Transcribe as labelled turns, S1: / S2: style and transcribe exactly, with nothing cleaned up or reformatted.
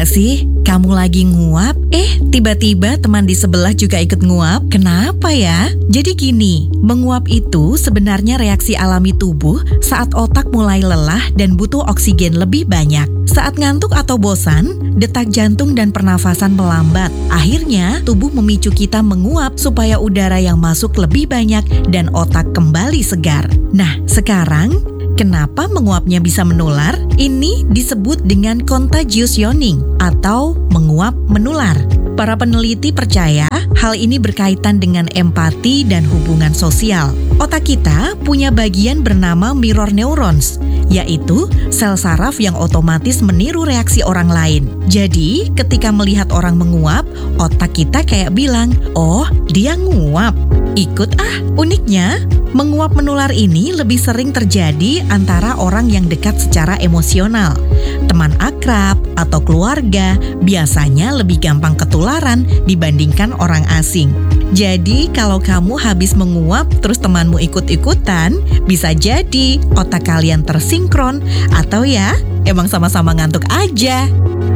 S1: nggak sih? Kamu lagi nguap, eh tiba-tiba teman di sebelah juga ikut nguap. Kenapa ya? Jadi gini, menguap itu sebenarnya reaksi alami tubuh saat otak mulai lelah dan butuh oksigen lebih banyak. Saat ngantuk atau bosan, detak jantung dan pernafasan melambat. Akhirnya, tubuh memicu kita menguap supaya udara yang masuk lebih banyak dan otak kembali segar. Nah, sekarang kenapa menguapnya bisa menular? Ini disebut dengan contagious yawning atau menguap menular. Para peneliti percaya hal ini berkaitan dengan empati dan hubungan sosial. Otak kita punya bagian bernama mirror neurons, yaitu sel saraf yang otomatis meniru reaksi orang lain. Jadi, ketika melihat orang menguap, otak kita kayak bilang, "Oh, dia nguap. Ikut ah." Uniknya, menguap menular ini lebih sering terjadi antara orang yang dekat secara emosional. Teman akrab atau keluarga biasanya lebih gampang ketularan dibandingkan orang asing. Jadi kalau kamu habis menguap terus temanmu ikut-ikutan, bisa jadi otak kalian tersinkron atau ya emang sama-sama ngantuk aja.